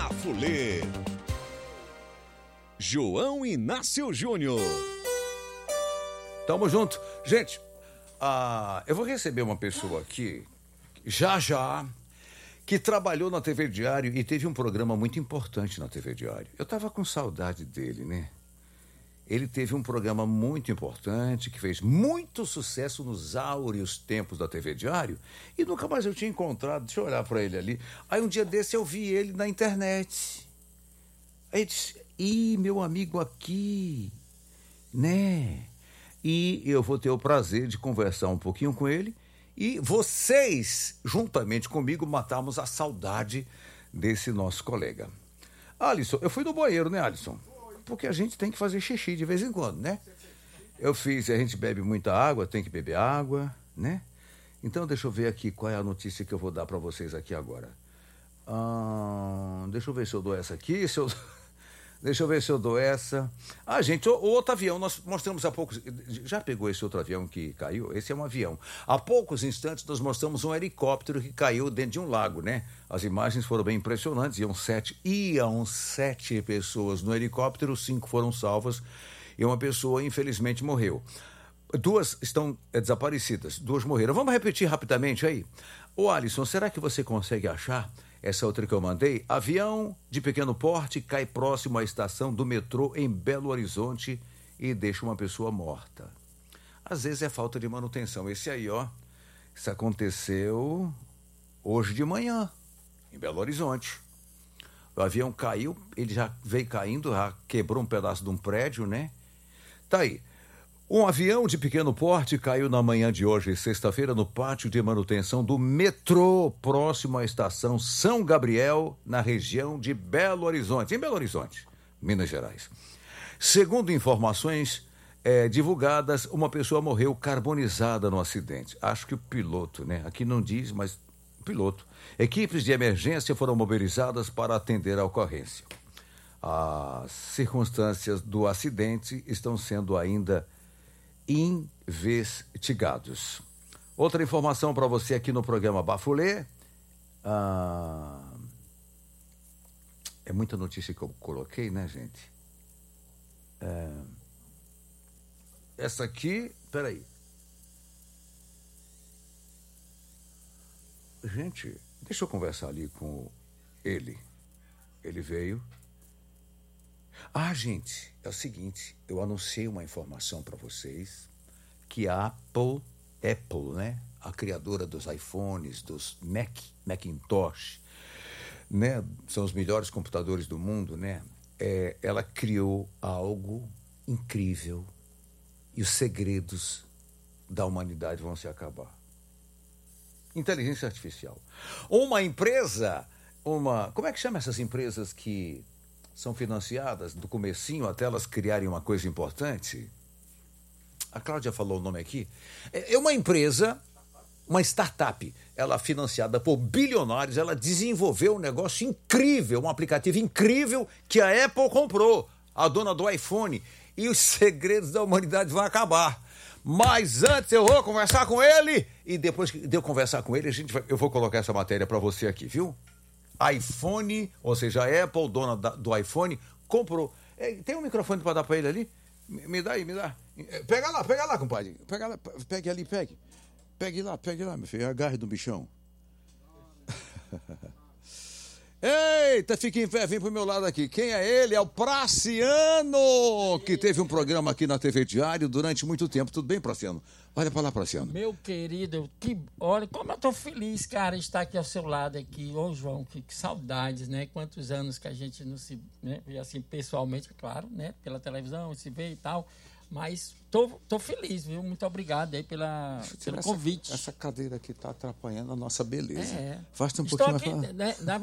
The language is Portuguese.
Bafulê. João Inácio Júnior. Tamo junto. Gente, eu vou receber uma pessoa aqui, já, que trabalhou na TV Diário e teve um programa muito importante na TV Diário. Eu tava com saudade dele, né? Ele teve um programa muito importante, que fez muito sucesso nos áureos tempos da TV Diário, e nunca mais eu tinha encontrado. Deixa eu olhar pra ele ali. Aí um dia desse eu vi ele na internet. Aí ele disse, meu amigo aqui, né? E eu vou ter o prazer de conversar um pouquinho com ele e vocês, juntamente comigo, matarmos a saudade desse nosso colega. Alisson, eu fui no banheiro, né, Alisson? Porque a gente tem que fazer xixi de vez em quando, né? A gente bebe muita água, tem que beber água, né? Então deixa eu ver aqui qual é a notícia que eu vou dar para vocês aqui agora. Deixa eu ver se eu dou essa aqui, Deixa eu ver se eu dou essa. Gente, o outro avião, nós mostramos há poucos... Já pegou esse outro avião que caiu? Esse é um avião. Há poucos instantes nós mostramos um helicóptero que caiu dentro de um lago, né? As imagens foram bem impressionantes. Iam sete pessoas no helicóptero, 5 foram salvas e uma pessoa, infelizmente, morreu. 2 estão desaparecidas, 2 morreram. Vamos repetir rapidamente aí? Ô, Alisson, será que você consegue achar essa outra que eu mandei? Avião de pequeno porte cai próximo à estação do metrô em Belo Horizonte e deixa uma pessoa morta. Às vezes é falta de manutenção. Esse aí, isso aconteceu hoje de manhã, em Belo Horizonte. O avião caiu, ele já veio caindo, já quebrou um pedaço de um prédio, né? Tá aí. Um avião de pequeno porte caiu na manhã de hoje, sexta-feira, no pátio de manutenção do metrô, próximo à estação São Gabriel, na região de Belo Horizonte, em Belo Horizonte, Minas Gerais. Segundo informações divulgadas, uma pessoa morreu carbonizada no acidente. Acho que o piloto, né? Aqui não diz, mas o piloto. Equipes de emergência foram mobilizadas para atender a ocorrência. As circunstâncias do acidente estão sendo ainda investigados. Outra informação para você aqui no programa Bafulê. É muita notícia que eu coloquei, né, gente? Essa aqui, peraí. Gente, deixa eu conversar ali com ele. Ele veio. Gente, é o seguinte, eu anunciei uma informação para vocês que a Apple, né, a criadora dos iPhones, dos Macintosh, né, são os melhores computadores do mundo, né, ela criou algo incrível e os segredos da humanidade vão se acabar. Inteligência artificial. Uma empresa, como é que chama essas empresas que são financiadas do comecinho até elas criarem uma coisa importante? A Cláudia falou o nome aqui. É uma empresa, uma startup, ela financiada por bilionários, ela desenvolveu um negócio incrível, um aplicativo incrível que a Apple comprou, a dona do iPhone, e os segredos da humanidade vão acabar. Mas antes eu vou conversar com ele, e depois de eu conversar com ele, eu vou colocar essa matéria para você aqui, viu? iPhone, ou seja, a Apple, dona do iPhone, comprou. Tem um microfone para dar para ele ali? Me dá aí, me dá. Pega lá, compadre. Pegue ali. Pegue lá, meu filho. Agarre do bichão. Eita, fique em pé, vem pro meu lado aqui. Quem é ele? É o Praciano, que teve um programa aqui na TV Diário durante muito tempo. Tudo bem, Praciano? Olha pra lá, Praciano. Meu querido, olha como eu tô feliz, cara, de estar aqui ao seu lado aqui. Ô, João, que saudades, né? Quantos anos que a gente não se vê assim pessoalmente, claro, né? Pela televisão, se vê e tal. Mas tô feliz, viu? Muito obrigado aí pelo convite. Essa cadeira aqui tá atrapalhando a nossa beleza. É. Faz um pouquinho aqui, mais... né,